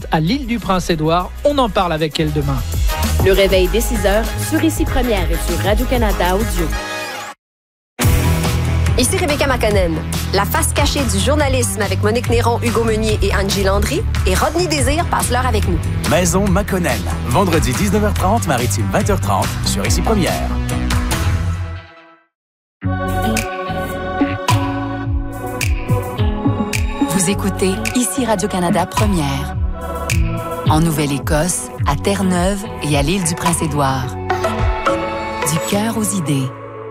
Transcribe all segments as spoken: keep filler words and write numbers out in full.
à l'île du Prince-Édouard. On en parle avec elle demain. Le réveil dès six heures sur Ici Première et sur Radio-Canada Audio. Ici Rebecca McConnell. La face cachée du journalisme avec Monique Néron, Hugo Meunier et Angie Landry et Rodney Désir passe l'heure avec nous. Maison McConnell. Vendredi dix-neuf heures trente, Maritime vingt heures trente sur Ici Première. Vous écoutez Ici Radio-Canada Première. En Nouvelle-Écosse, à Terre-Neuve et à l'île du Prince-Édouard. Du cœur aux idées.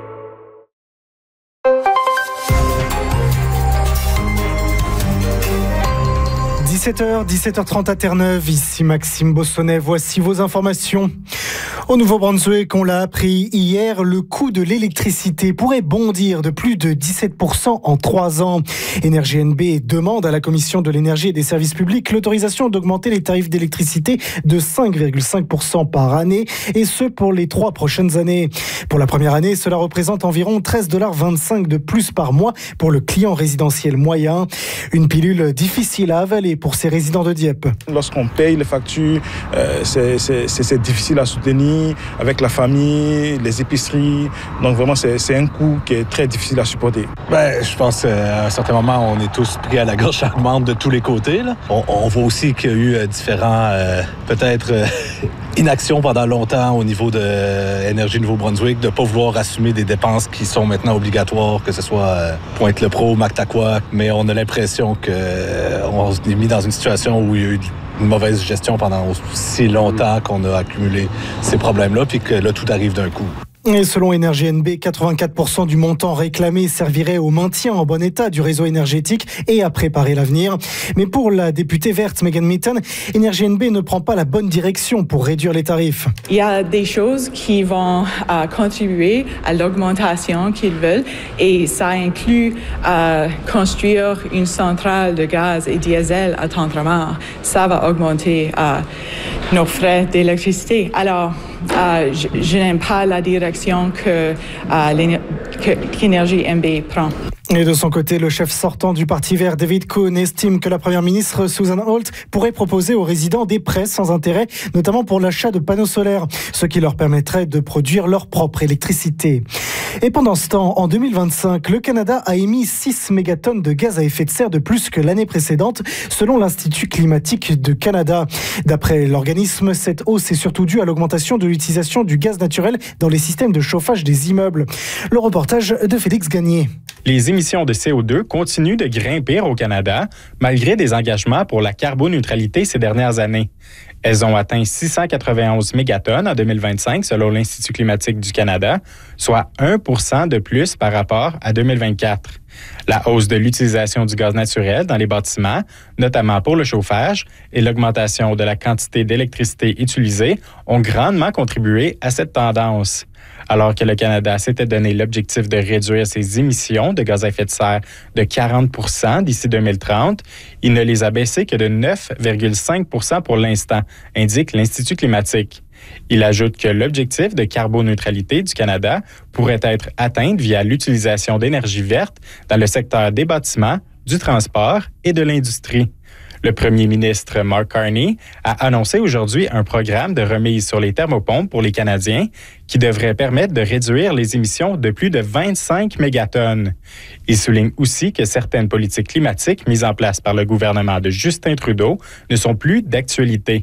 dix-sept heures, dix-sept heures trente à Terre-Neuve, ici Maxime Bossonnet, voici vos informations. Au Nouveau-Brunswick, on l'a appris hier, le coût de l'électricité pourrait bondir de plus de dix-sept pour cent en trois ans. Énergie N B demande à la Commission de l'énergie et des services publics l'autorisation d'augmenter les tarifs d'électricité de cinq virgule cinq pour cent par année, et ce pour les trois prochaines années. Pour la première année, cela représente environ treize dollars vingt-cinq de plus par mois pour le client résidentiel moyen. Une pilule difficile à avaler pour ces résidents de Dieppe. Lorsqu'on paye les factures, euh, c'est, c'est, c'est, c'est difficile à soutenir avec la famille, les épiceries. Donc vraiment, c'est, c'est un coût qui est très difficile à supporter. Ben, je pense qu'à un certain moment, on est tous pris à la gorge charmante de tous les côtés. Là. On, on voit aussi qu'il y a eu euh, différents, euh, peut-être, euh, inactions pendant longtemps au niveau de euh, Énergie Nouveau-Brunswick, de ne pas vouloir assumer des dépenses qui sont maintenant obligatoires, que ce soit euh, Pointe-le-Pro, Mactaquac, mais on a l'impression qu'on euh, s'est mis dans une situation où il y a eu une mauvaise gestion pendant si longtemps qu'on a accumulé ces problèmes-là, puis que là, tout arrive d'un coup. Et selon Énergie N B, quatre-vingt-quatre pour cent du montant réclamé servirait au maintien en bon état du réseau énergétique et à préparer l'avenir. Mais pour la députée verte Megan Mitton, Énergie N B ne prend pas la bonne direction pour réduire les tarifs. Il y a des choses qui vont euh, contribuer à l'augmentation qu'ils veulent, et ça inclut euh, construire une centrale de gaz et diesel à Tendre-Mort. Ça va augmenter euh, nos frais d'électricité. Alors, euh, je, je n'aime pas la direction que, euh, que qu'Énergie N B prend. Et de son côté, le chef sortant du Parti vert, David Cohn, estime que la première ministre Susan Holt pourrait proposer aux résidents des prêts sans intérêt, notamment pour l'achat de panneaux solaires, ce qui leur permettrait de produire leur propre électricité. Et pendant ce temps, en deux mille vingt-cinq, le Canada a émis six mégatonnes de gaz à effet de serre de plus que l'année précédente, selon l'Institut climatique de Canada. D'après l'organisme, cette hausse est surtout due à l'augmentation de l'utilisation du gaz naturel dans les systèmes de chauffage des immeubles. Le reportage de Félix Gagné. Les émissions de C O deux continuent de grimper au Canada, malgré des engagements pour la carboneutralité ces dernières années. Elles ont atteint six cent quatre-vingt-onze mégatonnes en deux mille vingt-cinq, selon l'Institut climatique du Canada, soit un pour cent de plus par rapport à deux mille vingt-quatre. La hausse de l'utilisation du gaz naturel dans les bâtiments, notamment pour le chauffage, et l'augmentation de la quantité d'électricité utilisée ont grandement contribué à cette tendance. Alors que le Canada s'était donné l'objectif de réduire ses émissions de gaz à effet de serre de quarante pour cent d'ici deux mille trente, il ne les a baissées que de neuf virgule cinq pour cent pour l'instant, indique l'Institut climatique. Il ajoute que l'objectif de carboneutralité du Canada pourrait être atteint via l'utilisation d'énergie verte dans le secteur des bâtiments, du transport et de l'industrie. Le premier ministre Mark Carney a annoncé aujourd'hui un programme de remise sur les thermopompes pour les Canadiens qui devrait permettre de réduire les émissions de plus de vingt-cinq mégatonnes. Il souligne aussi que certaines politiques climatiques mises en place par le gouvernement de Justin Trudeau ne sont plus d'actualité.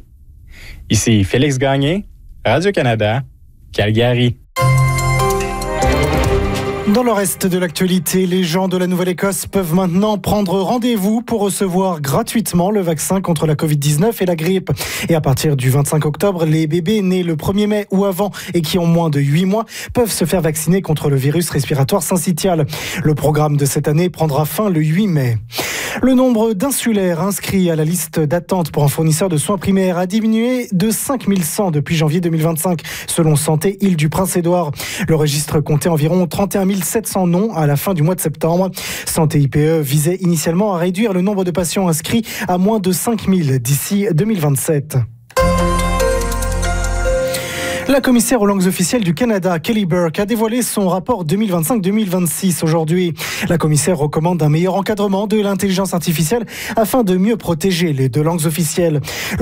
Ici Félix Gagné, Radio-Canada, Calgary. Dans le reste de l'actualité, les gens de la Nouvelle-Écosse peuvent maintenant prendre rendez-vous pour recevoir gratuitement le vaccin contre la covid dix-neuf et la grippe. Et à partir du vingt-cinq octobre, les bébés nés le premier mai ou avant et qui ont moins de huit mois peuvent se faire vacciner contre le virus respiratoire syncytial. Le programme de cette année prendra fin le huit mai. Le nombre d'insulaires inscrits à la liste d'attente pour un fournisseur de soins primaires a diminué de cinq mille cent depuis janvier deux mille vingt-cinq, selon Santé Île du Prince-Édouard. Le registre comptait environ trente et un mille sept cents noms à la fin du mois de septembre. Santé I P E visait initialement à réduire le nombre de patients inscrits à moins de cinq mille d'ici deux mille vingt-sept. La commissaire aux langues officielles du Canada, Kelly Burke, a dévoilé son rapport deux mille vingt-cinq deux mille vingt-six aujourd'hui. La commissaire recommande un meilleur encadrement de l'intelligence artificielle afin de mieux protéger les deux langues officielles.